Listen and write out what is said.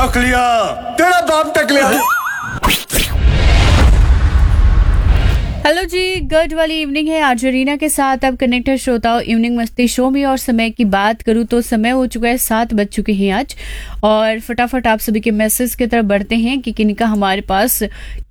टक लिया, तेरा बाप टक लिया। हेलो जी, गुड वाली इवनिंग है आज रीना के साथ। अब कनेक्टेड श्रोताओं इवनिंग मस्ती शो में, और समय की बात करूं तो समय हो चुका है 7 बज चुके हैं आज। और फटाफट आप सभी के मैसेज की तरफ बढ़ते हैं कि किनका हमारे पास